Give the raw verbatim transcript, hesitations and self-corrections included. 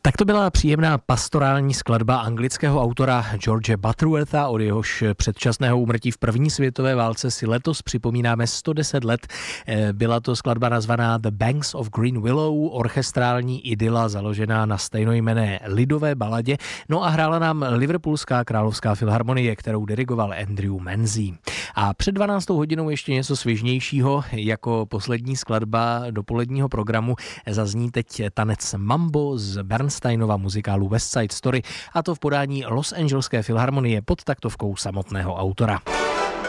Tak to byla příjemná pastorální skladba anglického autora George Butterwortha, od jehož předčasného úmrtí v první světové válce si letos připomínáme sto deset let. Byla to skladba nazvaná The Banks of Green Willow, orchestrální idyla založená na stejnojmenné lidové baladě. No a hrála nám Liverpoolská královská filharmonie, kterou dirigoval Andrew Menzies. A před dvanáctou hodinou ještě něco svěžnějšího, jako poslední skladba dopoledního programu zazní teď tanec Mambo z Bernsteinova muzikálu West Side Story, a to v podání Los Angelské filharmonie pod taktovkou samotného autora.